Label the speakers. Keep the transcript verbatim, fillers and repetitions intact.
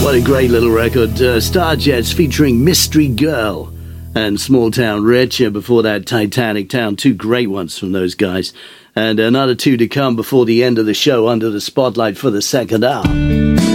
Speaker 1: What a great little record. Uh, Starjets featuring Mystery Girl and Small Town Rich. Before that, Titanic Town. Two great ones from those guys. And another two to come before the end of the show under the spotlight for the second hour.